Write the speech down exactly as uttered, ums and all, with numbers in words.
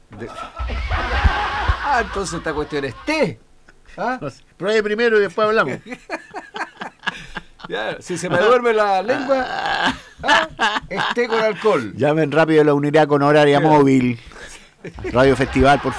De... Ah, entonces esta cuestión es té. ¿Ah? No sé. Pruebe primero y después hablamos. Ya, si se me duerme la lengua, ¿ah? Es té con alcohol. Llamen rápido a la unidad con horaria móvil. Radio Festival, por